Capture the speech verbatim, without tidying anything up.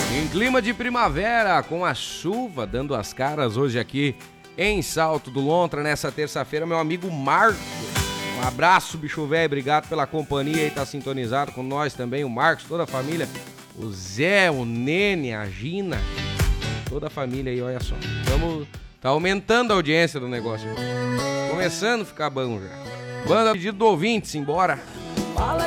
Em clima de primavera, com a chuva dando as caras hoje aqui em Salto do Lontra, nessa terça-feira, meu amigo Marcos. Um abraço, bicho velho, obrigado pela companhia aí, tá sintonizado com nós também, o Marcos, toda a família, o Zé, o Nene, a Gina, toda a família aí, olha só. Tamo, tá aumentando a audiência do negócio. Começando a ficar bom já. Banda pedido do ouvinte, simbora. Fala